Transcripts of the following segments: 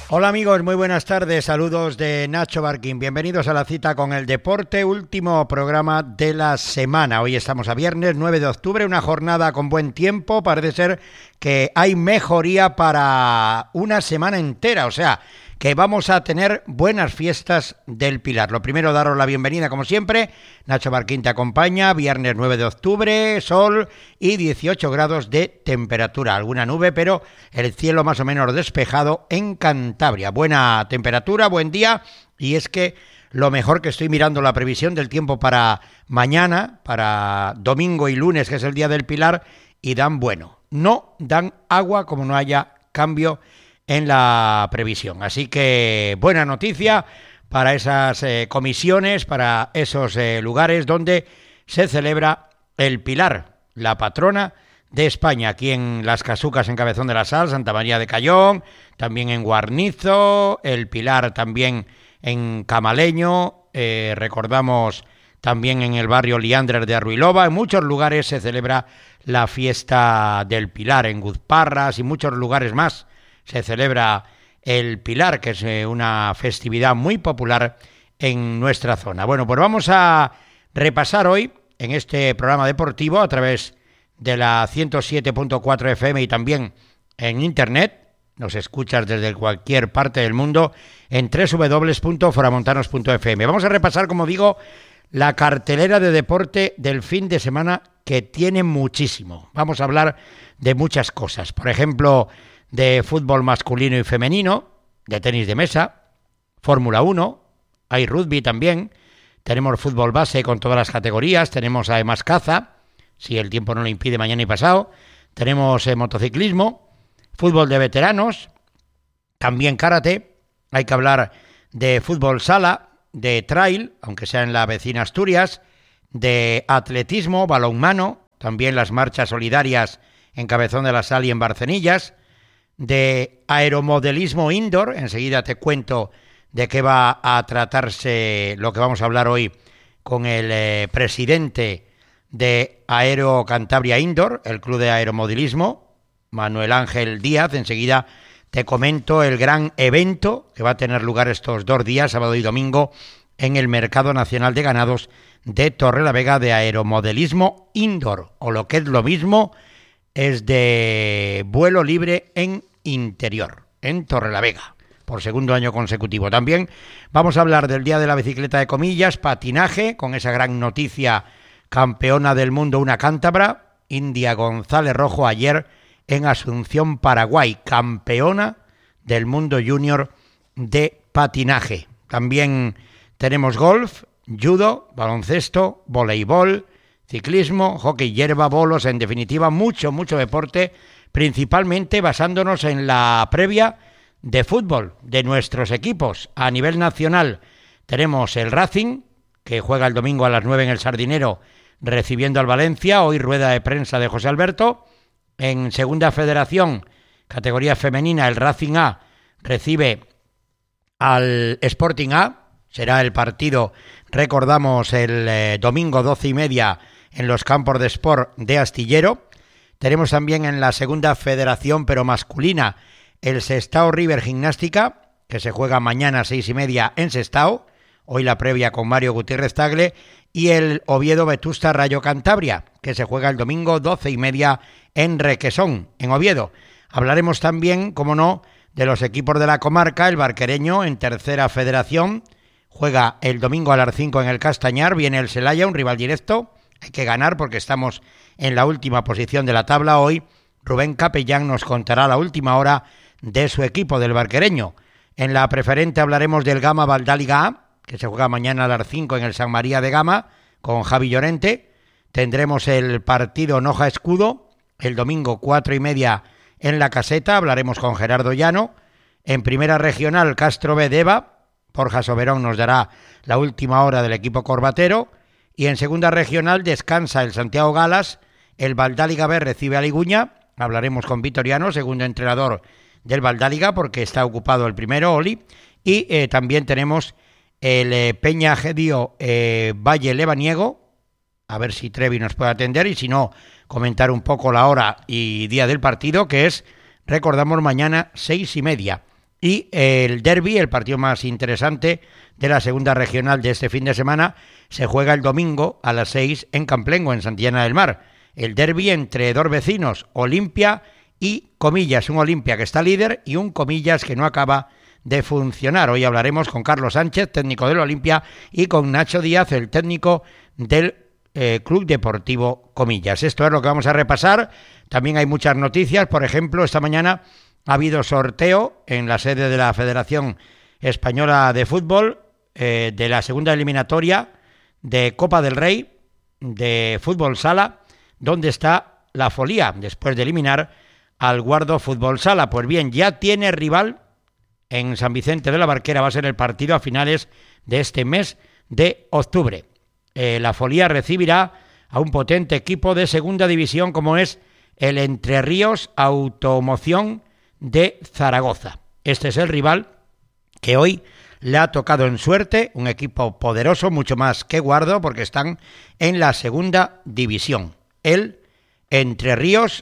Hola amigos, muy buenas tardes, saludos de Nacho Barquín, bienvenidos a la cita con el deporte, último programa de la semana. Hoy estamos a viernes 9 de octubre, una jornada con buen tiempo, parece ser que hay mejoría para una semana entera, o sea, que vamos a tener buenas fiestas del Pilar. Lo primero, daros la bienvenida como siempre, Nacho Barquín te acompaña, viernes 9 de octubre, sol y 18 grados de temperatura, alguna nube, pero el cielo más o menos despejado en Cantabria. Buena temperatura, buen día, y es que lo mejor que estoy mirando la previsión del tiempo para mañana, para domingo y lunes, que es el día del Pilar, y dan bueno, no dan agua como no haya cambio en la previsión. Así que buena noticia para esas comisiones, para esos lugares donde se celebra el Pilar, la patrona de España, aquí en Las Casucas, en Cabezón de la Sal, Santa María de Cayón, también en Guarnizo, el Pilar también en Camaleño, recordamos también en el barrio Liandres de Arruilova. En muchos lugares se celebra la fiesta del Pilar, en Guzparras y muchos lugares más se celebra el Pilar, que es una festividad muy popular en nuestra zona. Bueno, pues vamos a repasar hoy en este programa deportivo a través de la 107.4 FM y también en internet. Nos escuchas desde cualquier parte del mundo en www.foramontanos.fm. Vamos a repasar, como digo, la cartelera de deporte del fin de semana, que tiene muchísimo. Vamos a hablar de muchas cosas. Por ejemplo, de fútbol masculino y femenino, de tenis de mesa, Fórmula 1, hay rugby también, tenemos fútbol base con todas las categorías, tenemos además caza, si el tiempo no lo impide, mañana y pasado, tenemos motociclismo, fútbol de veteranos, también karate, hay que hablar de fútbol sala, de trail, aunque sea en la vecina Asturias, de atletismo, balonmano, también las marchas solidarias en Cabezón de la Sal y en Barcenillas, de aeromodelismo indoor. Enseguida te cuento de qué va a tratarse lo que vamos a hablar hoy con el presidente de Aero Cantabria Indoor, el club de aeromodelismo, Manuel Ángel Díaz. Enseguida te comento el gran evento que va a tener lugar estos 2 días, sábado y domingo, en el Mercado Nacional de Ganados de Torrelavega, de aeromodelismo indoor, o lo que es lo mismo, es de vuelo libre en interior, en Torrelavega, por segundo año consecutivo. También vamos a hablar del Día de la Bicicleta de Comillas, patinaje, con esa gran noticia, campeona del mundo, una cántabra, India González Rojo, ayer en Asunción, Paraguay, campeona del mundo junior de patinaje. También tenemos golf, judo, baloncesto, voleibol, ciclismo, hockey hierba, bolos, en definitiva mucho deporte, principalmente basándonos en la previa de fútbol de nuestros equipos. A nivel nacional tenemos el Racing, que juega el domingo a las 9 en el Sardinero, recibiendo al Valencia. Hoy rueda de prensa de José Alberto. En segunda federación, categoría femenina, el Racing A recibe al Sporting A. Será el partido, recordamos, el domingo 12:30 en los campos de Sport de Astillero. Tenemos también en la segunda federación, pero masculina, el Sestao River Gimnástica, que se juega mañana a 6:30 en Sestao. Hoy la previa con Mario Gutiérrez Tagle. Y el Oviedo Vetusta Rayo Cantabria, que se juega el domingo 12:30 en Requesón, en Oviedo. Hablaremos también, como no, de los equipos de la comarca. El Barquereño, en tercera federación, juega el domingo a las 5 en el Castañar. Viene el Celaya, un rival directo. Hay que ganar porque estamos en la última posición de la tabla. Hoy Rubén Capellán nos contará la última hora de su equipo, del Barquereño. En la preferente hablaremos del Gama Valdáliga A, que se juega mañana a las 5 en el San María de Gama, con Javi Llorente. Tendremos el partido Noja Escudo, el domingo 4:30 en La Caseta. Hablaremos con Gerardo Llano. En primera regional, Castro B Deva. Borja Soberón nos dará la última hora del equipo corbatero. Y en segunda regional descansa el Santiago Galas. El Valdáliga B recibe a Liguña. Hablaremos con Vitoriano, segundo entrenador del Valdáliga, porque está ocupado el primero, Oli. Y también tenemos el Peña Gedio Valle Lebaniego. A ver si Trevi nos puede atender, y si no, comentar un poco la hora y día del partido, que es, recordamos, mañana 6:30 Y el derbi, el partido más interesante de la segunda regional de este fin de semana, se juega el domingo a las 6 en Camplengo, en Santillana del Mar. El derbi entre dos vecinos, Olimpia y Comillas. Un Olimpia que está líder y un Comillas que no acaba de funcionar. Hoy hablaremos con Carlos Sánchez, técnico del Olimpia, y con Nacho Díaz, el técnico del Club Deportivo Comillas. Esto es lo que vamos a repasar. También hay muchas noticias. Por ejemplo, esta mañana ha habido sorteo en la sede de la Federación Española de Fútbol de la segunda eliminatoria de Copa del Rey de Fútbol Sala, donde está la Folía, después de eliminar al Guardo Fútbol Sala. Pues bien, ya tiene rival en San Vicente de la Barquera. Va a ser el partido a finales de este mes de octubre. La Folía recibirá a un potente equipo de segunda división como es el Entre Ríos Automoción de Zaragoza. Este es el rival que hoy le ha tocado en suerte, un equipo poderoso, mucho más que Guardo, porque están en la segunda división. El Entre Ríos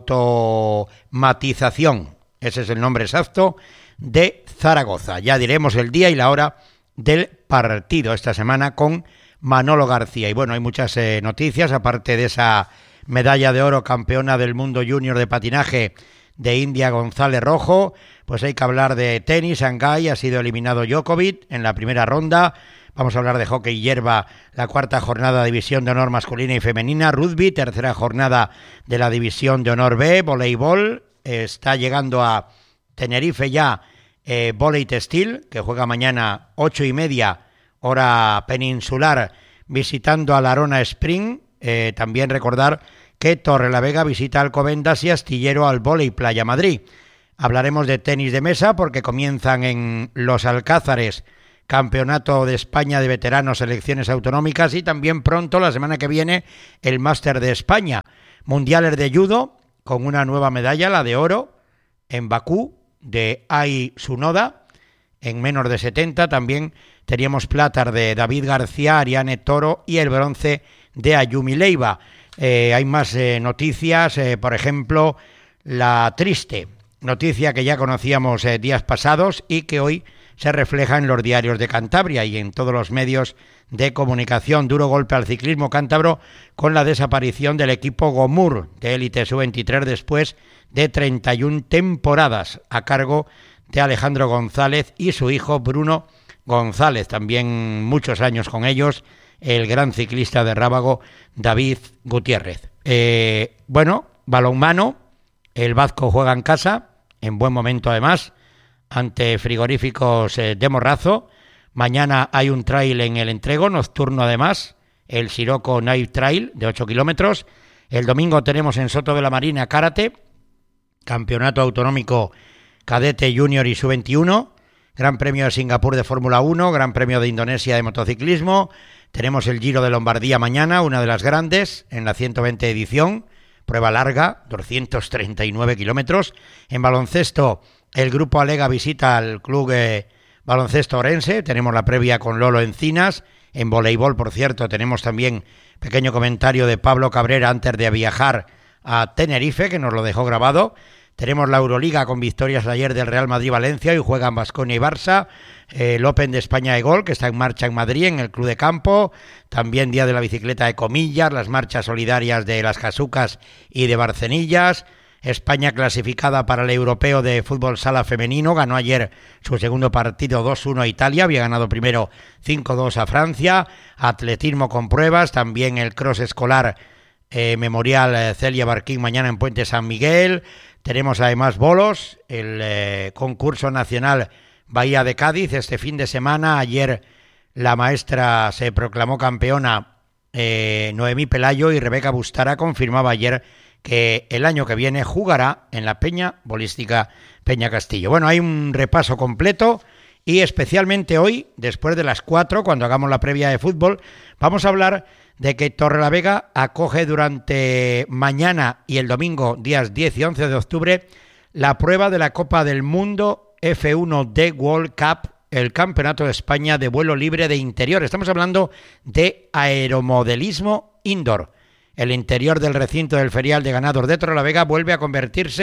Automatización, ese es el nombre exacto, de Zaragoza. Ya diremos el día y la hora del partido esta semana con Manolo García. Y bueno, hay muchas noticias, aparte de esa medalla de oro campeona del mundo junior de patinaje de India González Rojo, pues hay que hablar de tenis. Shanghái ha sido eliminado Djokovic en la primera ronda. Vamos a hablar de hockey hierba, la cuarta jornada de división de honor masculina y femenina. Rugby, tercera jornada de la división de honor B. Voleibol, está llegando a Tenerife ya Voley Textil, que juega mañana 8:30 hora peninsular, visitando a la Arona Spring. También recordar que Torrelavega visita Alcobendas y Astillero al Voley Playa Madrid. Hablaremos de tenis de mesa porque comienzan en Los Alcázares Campeonato de España de Veteranos, Selecciones Autonómicas, y también pronto, la semana que viene, el Máster de España. Mundiales de Judo con una nueva medalla, la de oro, en Bakú, de Ai Sunoda, en menos de 70. También teníamos plata de David García, Ariane Toro y el bronce de Ayumi Leiva. Hay más noticias, por ejemplo, la triste noticia que ya conocíamos días pasados y que hoy se refleja en los diarios de Cantabria y en todos los medios de comunicación. Duro golpe al ciclismo cántabro con la desaparición del equipo Gomur de élite sub-23 después de 31 temporadas a cargo de Alejandro González y su hijo Bruno González. También muchos años con ellos el gran ciclista de Rábago, David Gutiérrez. Bueno, balonmano, el Vasco juega en casa, en buen momento además, ante Frigoríficos de Morrazo. Mañana hay un trail en el Entrego, nocturno además, el Siroco Night Trail de 8 kilómetros. El domingo tenemos en Soto de la Marina Karate, campeonato autonómico cadete junior y sub-21, Gran Premio de Singapur de Fórmula 1, Gran Premio de Indonesia de motociclismo. Tenemos el Giro de Lombardía mañana, una de las grandes, en la 120 edición, prueba larga, 239 kilómetros. En baloncesto, el Grupo Alega visita al Club Baloncesto Orense, tenemos la previa con Lolo Encinas. En voleibol, por cierto, tenemos también pequeño comentario de Pablo Cabrera antes de viajar a Tenerife, que nos lo dejó grabado. Tenemos la Euroliga con victorias ayer del Real Madrid-Valencia y juegan Baskonia y Barça. El Open de España de Gol, que está en marcha en Madrid, en el Club de Campo. También Día de la Bicicleta de Comillas, las marchas solidarias de las Casucas y de Barcenillas. España clasificada para el Europeo de Fútbol Sala Femenino. Ganó ayer su segundo partido 2-1 a Italia. Había ganado primero 5-2 a Francia. Atletismo con pruebas. También el cross escolar Memorial Celia Barquín mañana en Puente San Miguel. Tenemos además bolos, el concurso nacional Bahía de Cádiz este fin de semana. Ayer la maestra se proclamó campeona, Noemí Pelayo, y Rebeca Bustara confirmaba ayer que el año que viene jugará en la Peña Bolística Peña Castillo. Bueno, hay un repaso completo y especialmente hoy, después de las 4, cuando hagamos la previa de fútbol, vamos a hablar de que Torrelavega acoge durante mañana y el domingo, días 10 y 11 de octubre, la prueba de la Copa del Mundo F1D World Cup, el Campeonato de España de vuelo libre de interior. Estamos hablando de aeromodelismo indoor. El interior del recinto del ferial de ganados de Torrelavega vuelve a convertirse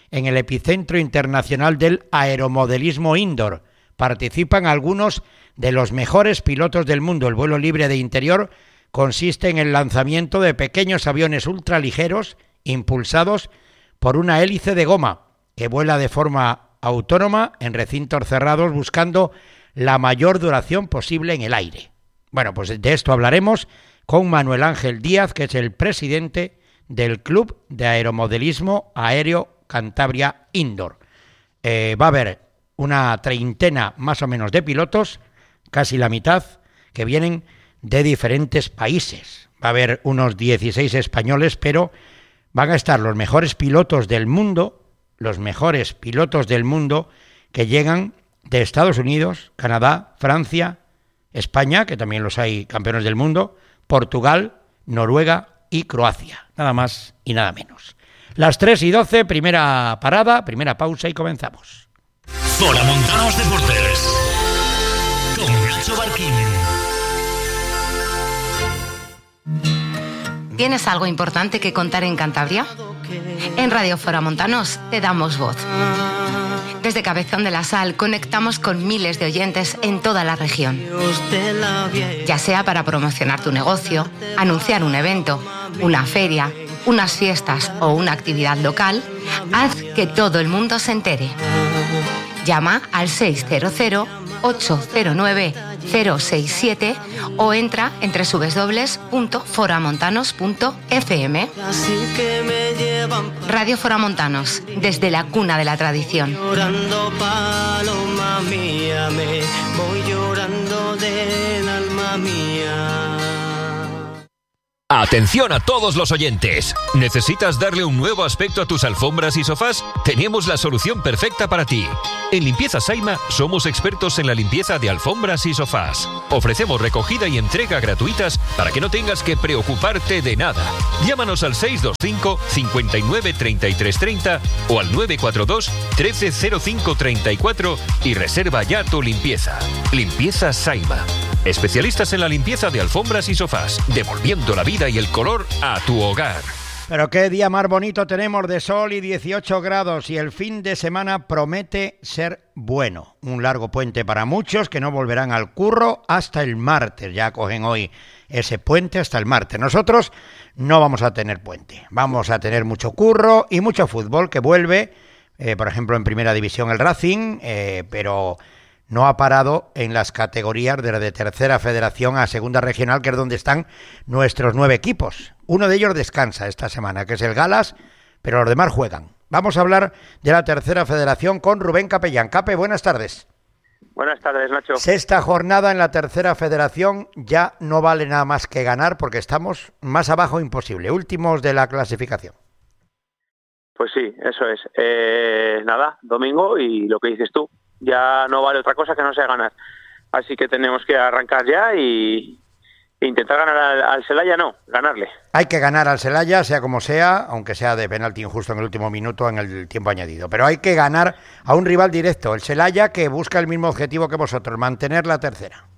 en el epicentro internacional del aeromodelismo indoor. Participan algunos de los mejores pilotos del mundo. El vuelo libre de interior consiste en el lanzamiento de pequeños aviones ultraligeros impulsados por una hélice de goma que vuela de forma autónoma en recintos cerrados buscando la mayor duración posible en el aire. Bueno, pues de esto hablaremos con Manuel Ángel Díaz, que es el presidente del Club de Aeromodelismo Aéreo Cantabria Indoor. Va a haber una treintena más o menos de pilotos, casi la mitad, que vienen de diferentes países. Va a haber unos 16 españoles, pero van a estar los mejores pilotos del mundo, que llegan de Estados Unidos, Canadá, Francia, España, que también los hay campeones del mundo, Portugal, Noruega y Croacia, nada más y nada menos. Las 3:12, primera parada, primera pausa y comenzamos. Foramontanos Deportes con Nacho Barquín. ¿Tienes algo importante que contar en Cantabria? En Radio Foramontanos te damos voz. Desde Cabezón de la Sal conectamos con miles de oyentes en toda la región. Ya sea para promocionar tu negocio, anunciar un evento, una feria, unas fiestas o una actividad local, haz que todo el mundo se entere. Llama al 600-809-067 o entra en www.foramontanos.fm. Radio Foramontanos, desde la cuna de la tradición. Llorando, paloma mía, me voy llorando del alma mía. Atención a todos los oyentes. ¿Necesitas darle un nuevo aspecto a tus alfombras y sofás? Tenemos la solución perfecta para ti. En Limpieza Saima somos expertos en la limpieza de alfombras y sofás. Ofrecemos recogida y entrega gratuitas para que no tengas que preocuparte de nada. Llámanos al 625 59 33 30 o al 942 13 05 34 y reserva ya tu limpieza. Limpieza Saima. Especialistas en la limpieza de alfombras y sofás, devolviendo la vida y el color a tu hogar. Pero qué día más bonito tenemos de sol y 18 grados y el fin de semana promete ser bueno. Un largo puente para muchos que no volverán al curro hasta el martes. Ya cogen hoy ese puente hasta el martes. Nosotros no vamos a tener puente. Vamos a tener mucho curro y mucho fútbol que vuelve, por ejemplo en Primera División el Racing, pero no ha parado en las categorías de Tercera Federación a Segunda Regional, que es donde están nuestros 9 equipos. Uno de ellos descansa esta semana, que es el Galas, pero los demás juegan. Vamos a hablar de la Tercera Federación con Rubén Capellán. Cape, buenas tardes. Buenas tardes, Nacho. Sexta jornada en la Tercera Federación, ya no vale nada más que ganar porque estamos más abajo imposible, últimos de la clasificación. Pues sí, eso es. Nada, domingo y lo que dices tú. Ya no vale otra cosa que no sea ganar. Así que tenemos que arrancar ya y intentar ganar al Celaya, no, ganarle. Hay que ganar al Celaya, sea como sea, aunque sea de penalti injusto en el último minuto en el tiempo añadido. Pero hay que ganar a un rival directo, el Celaya, que busca el mismo objetivo que vosotros, mantener la tercera.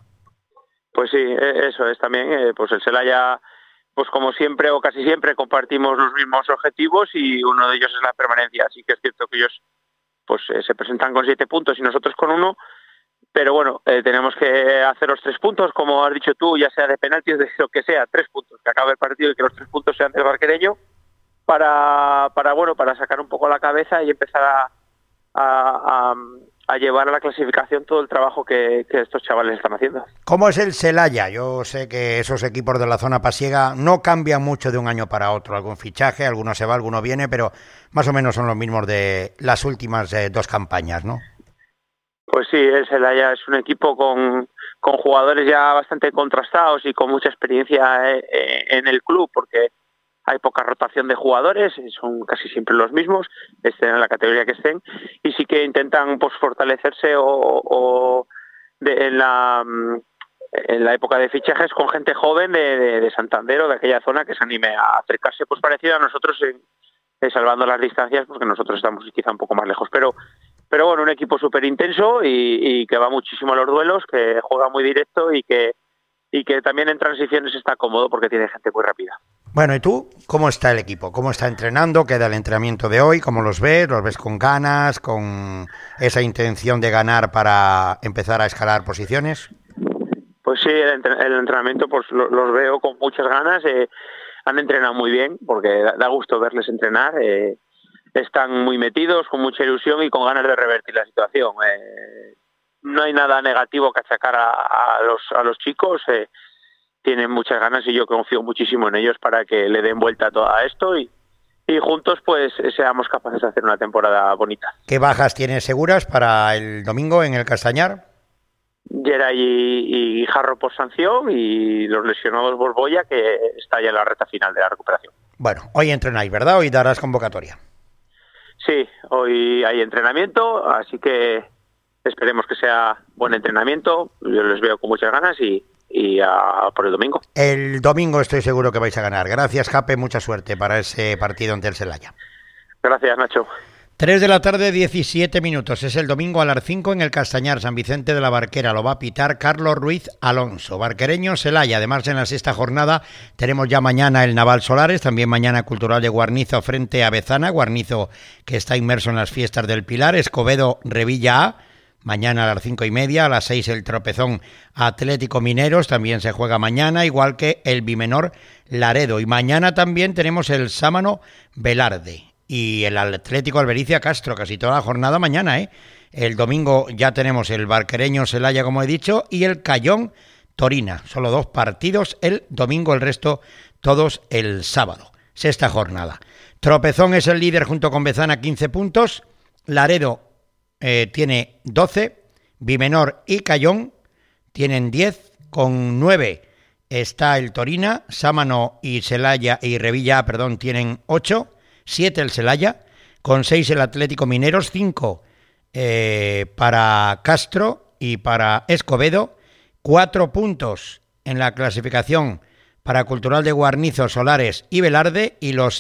Pues sí, eso es también. Pues el Celaya, pues como siempre o casi siempre compartimos los mismos objetivos y uno de ellos es la permanencia. Así que es cierto que ellos pues se presentan con 7 puntos y nosotros con 1, pero bueno, tenemos que hacer los 3 puntos, como has dicho tú, ya sea de penaltis, de lo que sea, 3 puntos, que acabe el partido y que los 3 puntos sean del barquereño, para sacar un poco la cabeza y empezar a llevar a la clasificación todo el trabajo que estos chavales están haciendo. ¿Cómo es el Celaya? Yo sé que esos equipos de la zona pasiega no cambian mucho de un año para otro. Algún fichaje, alguno se va, alguno viene, pero más o menos son los mismos de las últimas 2 campañas, ¿no? Pues sí, el Celaya es un equipo con jugadores ya bastante contrastados y con mucha experiencia en el club, porque hay poca rotación de jugadores, son casi siempre los mismos, estén en la categoría que estén, y sí que intentan pues fortalecerse en la época de fichajes con gente joven de Santander o de aquella zona que se anime a acercarse, pues parecido a nosotros salvando las distancias, porque nosotros estamos quizá un poco más lejos, pero bueno, un equipo súper intenso y que va muchísimo a los duelos, que juega muy directo y que también en transiciones está cómodo porque tiene gente muy rápida. Bueno, ¿y tú? ¿Cómo está el equipo? ¿Cómo está entrenando? ¿Queda el entrenamiento de hoy? ¿Cómo los ves? ¿Los ves con ganas? ¿Con esa intención de ganar para empezar a escalar posiciones? Pues sí, el entrenamiento pues los veo con muchas ganas. Han entrenado muy bien, porque da gusto verles entrenar. Están muy metidos, con mucha ilusión y con ganas de revertir la situación. No hay nada negativo que achacar a los chicos. Tienen muchas ganas y yo confío muchísimo en ellos para que le den vuelta a todo esto y juntos pues seamos capaces de hacer una temporada bonita. ¿Qué bajas tienes seguras para el domingo en el Castañar? Geray y Jarro por sanción y los lesionados Borbolla, que está ya en la recta final de la recuperación. Bueno, hoy entrenáis, ¿verdad? Hoy darás convocatoria. Sí, hoy hay entrenamiento, así que esperemos que sea buen entrenamiento. Yo les veo con muchas ganas y por el domingo. El domingo estoy seguro que vais a ganar. Gracias, Jape, mucha suerte para ese partido ante el Celaya. Gracias, Nacho. 3 de la tarde, 17 minutos. Es el domingo a las 5 en el Castañar, San Vicente de la Barquera. Lo va a pitar Carlos Ruiz Alonso. Barquereño Celaya. Además, en la sexta jornada tenemos ya mañana el Naval Solares, también mañana Cultural de Guarnizo frente a Bezana. Guarnizo que está inmerso en las fiestas del Pilar. Escobedo Revilla A. Mañana a las 5:30, a las 6 el Tropezón Atlético Mineros, también se juega mañana, igual que el Bimenor Laredo. Y mañana también tenemos el Sámano Velarde y el Atlético Albericia Castro, casi toda la jornada mañana, ¿eh? El domingo ya tenemos el Barquereño Celaya, como he dicho, y el Cayón Torina. Solo 2 partidos el domingo, el resto todos el sábado. Sexta jornada. Tropezón es el líder junto con Bezana, 15 puntos. Laredo tiene 12, Bimenor y Cayón tienen 10, con 9 está el Torina, Sámano y Celaya y Revilla, tienen 8, 7 el Celaya, con 6 el Atlético Mineros, 5 para Castro y para Escobedo, 4 puntos en la clasificación para Cultural de Guarnizo, Solares y Velarde, y los